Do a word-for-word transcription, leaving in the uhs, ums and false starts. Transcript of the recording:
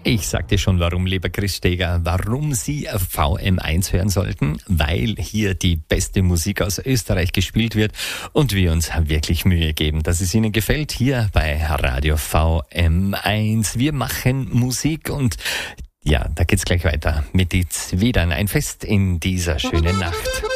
Ich sagte schon, warum, lieber Chris Steger, warum Sie V M eins hören sollten, weil hier die beste Musik aus Österreich gespielt wird und wir uns wirklich Mühe geben, dass es Ihnen gefällt, hier bei Radio V M eins. Wir machen Musik und ja, da geht's gleich weiter mit It's wieder ein Fest in dieser schönen Nacht.